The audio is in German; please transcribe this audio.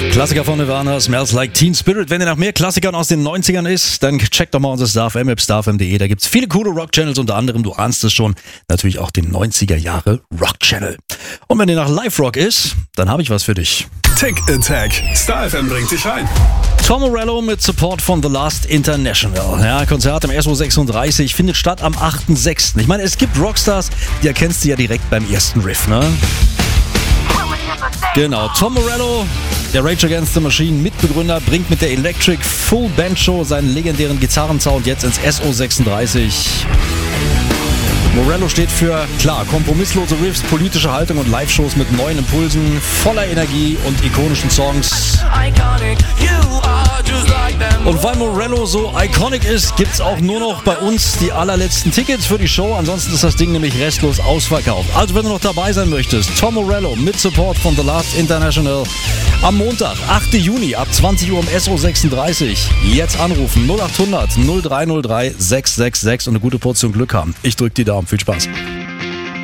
Klassiker von Nirvana, Smells Like Teen Spirit. Wenn ihr nach mehr Klassikern aus den 90ern ist, dann checkt doch mal unser StarFM App, starfm.de. Da gibt's viele coole Rock-Channels, unter anderem, du ahnst es schon, natürlich auch den 90er Jahre Rock-Channel. Und wenn ihr nach Live-Rock ist, dann habe ich was für dich. Tick Attack. StarFM bringt dich ein. Tom Morello mit Support von The Last International. Ja, Konzert im SO36 findet statt am 8.6. Ich meine, es gibt Rockstars, die erkennst du ja direkt beim ersten Riff, ne? Genau, Tom Morello, der Rage Against the Machine Mitbegründer, bringt mit der Electric Full Band Show seinen legendären Gitarrensound jetzt ins SO36. Morello steht für, klar, kompromisslose Riffs, politische Haltung und Live-Shows mit neuen Impulsen, voller Energie und ikonischen Songs. Und weil Morello so iconic ist, gibt's auch nur noch bei uns die allerletzten Tickets für die Show. Ansonsten ist das Ding nämlich restlos ausverkauft. Also wenn du noch dabei sein möchtest, Tom Morello mit Support von The Last International am Montag, 8. Juni ab 20 Uhr im SO36. Jetzt anrufen 0800 0303 666 und eine gute Portion Glück haben. Ich drück die Daumen. Viel Spaß.